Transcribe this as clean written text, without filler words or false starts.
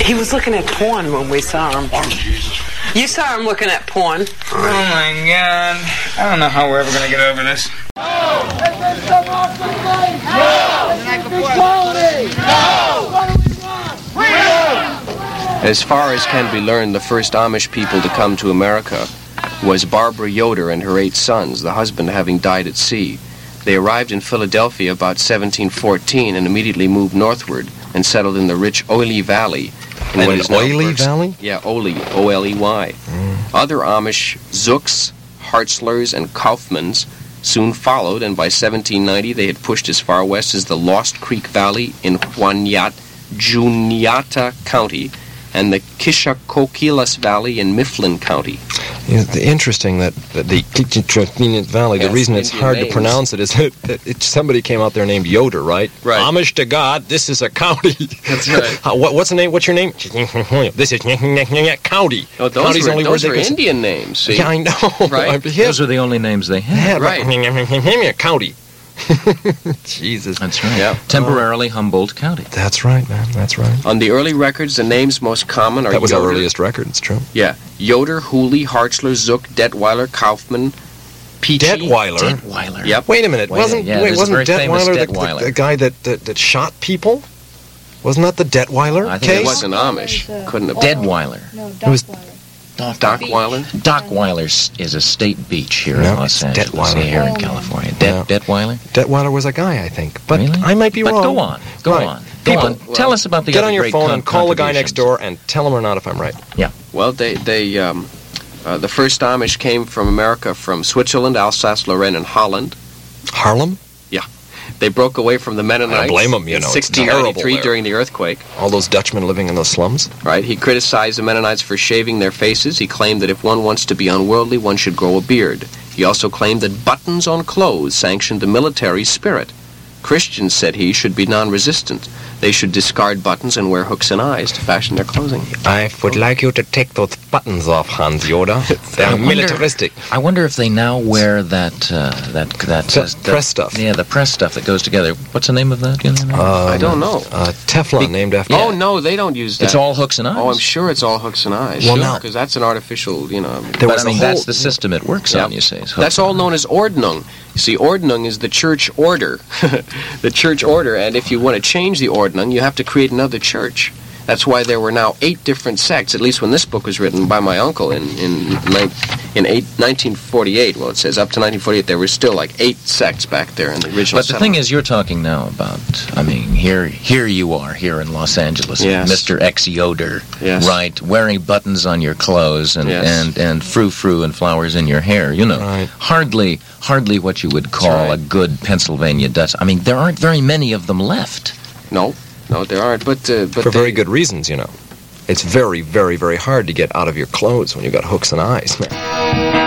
He was looking at porn when we saw him. Oh, Jesus. You saw him looking at porn. Oh, my God. I don't know how we're ever going to get over this. No! Equality! No! What do we want? Freedom! As far as can be learned, the first Amish people to come to America was Barbara Yoder and her 8 sons, the husband having died at sea. They arrived in Philadelphia about 1714 and immediately moved northward and settled in the rich Oley Valley. In what is Oley Valley? Yeah, Oley, O-L-E-Y. Other Amish, Zooks, Hartzlers, and Kaufmans soon followed, and by 1790 they had pushed as far west as the Lost Creek Valley in Juniata County and the Kishacoquillas Valley in Mifflin County. It's interesting that the Kishacoquillas Valley, the reason it's hard to pronounce it is that somebody came out there named Yoder, right? Right. Amish to God, this is a county. That's right. What's the name? What's your name? This is county. Oh, those are Indian names, see? Yeah, I know. Right? Those are the only names they had. Right. County. Jesus. That's right. Yeah. Temporarily Humboldt County. That's right, man. That's right. On the early records, the names most common are That was Yoder, our earliest record, it's true. Yeah. Yoder, Hooley, Hartzler, Zook, Detweiler, Kaufman, Peachy. Detweiler? Detweiler. Yep. Wait a minute. Wasn't Detweiler the guy that shot people? Wasn't that the Detweiler I think case? It wasn't Amish. Couldn't have been. Deadweiler. No, It was Dockweiler? Dockweiler is a state beach here in Los Angeles, Detweiler. here in California. Detweiler? Detweiler was a guy, I think. But Really? I might be But wrong. go on. Go Right. on. People, Tell us about the Get other on your great phone and call the guy contributions. next door and tell him or not if I'm right. Yeah. Well, the first Amish came from America from Switzerland, Alsace, Lorraine, and Holland. Harlem? They broke away from the Mennonites. I don't blame them, you know. In It's terrible 1693 there. during the earthquake. All those Dutchmen living in those slums? Right. He criticized the Mennonites for shaving their faces. He claimed that if one wants to be unworldly, one should grow a beard. He also claimed that buttons on clothes sanctioned the military spirit. Christians, said he, should be non-resistant. They should discard buttons and wear hooks and eyes to fashion their clothing. I would like you to take those buttons off, Hans Yoda. They're militaristic. I wonder if they now wear that press stuff. Yeah, the press stuff that goes together. What's the name of that? You know? I don't know. Teflon, named after... Oh, no, they don't use that. It's all hooks and eyes. Oh, I'm sure it's all hooks and eyes. Well, now- because that's an artificial, That's the system it works on, you say. That's all known as Ordnung. You see, Ordnung is the church order. The church order, and if you want to change the Ordnung, you have to create another church. That's why there were now 8 different sects, at least when this book was written by my uncle in 1948. Well, it says up to 1948 there were still like 8 sects back there in the original But the thing is, you're talking now about, here you are, here in Los Angeles, Yes. Mr. X Yoder, Yes. right, wearing buttons on your clothes and, Yes. and frou-frou and flowers in your hair, you know. Right. Hardly what you would call a good Pennsylvania Dutch. I mean, there aren't very many of them left. No, there aren't, but For very good reasons, you know. It's very, very, very hard to get out of your clothes when you've got hooks and eyes, man.